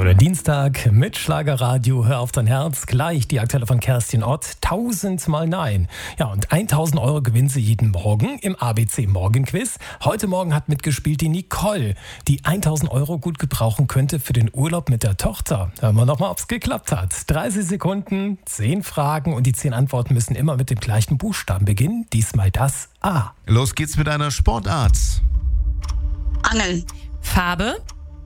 Schönen Dienstag mit Schlagerradio. Hör auf dein Herz. Gleich die Aktuelle von Kerstin Ott. 1000 Mal Nein. Ja, und 1000 Euro gewinnen sie jeden Morgen im ABC Morgenquiz. Heute Morgen hat mitgespielt die Nicole, die 1000 Euro gut gebrauchen könnte für den Urlaub mit der Tochter. Hören wir nochmal, ob es geklappt hat. 30 Sekunden, 10 Fragen und die 10 Antworten müssen immer mit dem gleichen Buchstaben beginnen. Diesmal das A. Los geht's mit einer Sportart. Angeln. Farbe.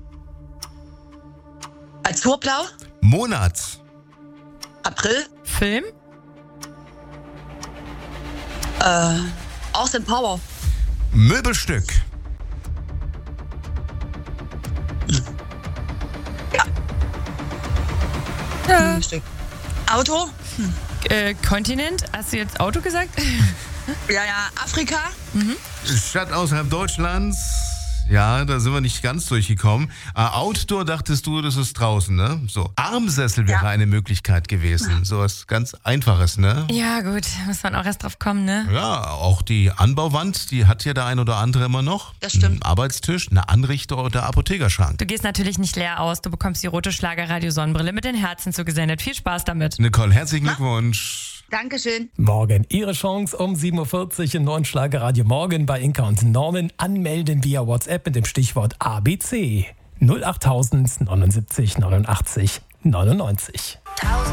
Azurblau. Monat. April. Film. Austin Power. Möbelstück. Stück. Auto. Kontinent. Hast du jetzt Auto gesagt? Ja, Afrika. Stadt außerhalb Deutschlands. Ja, da sind wir nicht ganz durchgekommen. Outdoor dachtest du, das ist draußen, ne? So. Armsessel wäre eine Möglichkeit gewesen. So was ganz Einfaches, ne? Ja, gut. Muss man auch erst drauf kommen, ne? Ja, auch die Anbauwand, die hat ja der ein oder andere immer noch. Das stimmt. Ein Arbeitstisch, eine Anrichter oder Apothekerschrank. Du gehst natürlich nicht leer aus. Du bekommst die rote Schlagerradio-Sonnenbrille mit den Herzen zugesendet. Viel Spaß damit. Nicole, herzlichen Glückwunsch. Dankeschön. Morgen Ihre Chance um 7.40 Uhr im neuen Schlagerradio Morgen bei Inka und Norman. Anmelden via WhatsApp mit dem Stichwort ABC 08000 79 89 99.